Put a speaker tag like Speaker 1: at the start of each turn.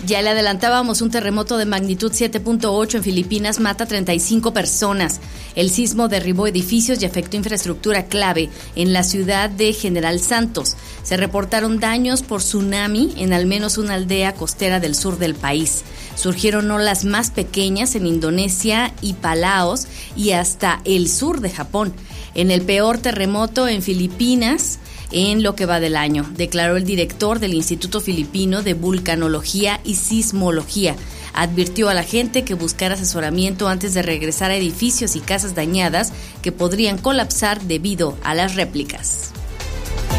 Speaker 1: Ya le adelantábamos, un terremoto de magnitud 7.8 en Filipinas mata 35 personas. El sismo derribó edificios y afectó infraestructura clave en la ciudad de General Santos. Se reportaron daños por tsunami en al menos una aldea costera del sur del país. Surgieron olas más pequeñas en Indonesia y Palaos y hasta el sur de Japón. En el peor terremoto en Filipinas en lo que va del año, declaró el director del Instituto Filipino de Vulcanología y Sismología. Advirtió a la gente que buscara asesoramiento antes de regresar a edificios y casas dañadas que podrían colapsar debido a las réplicas.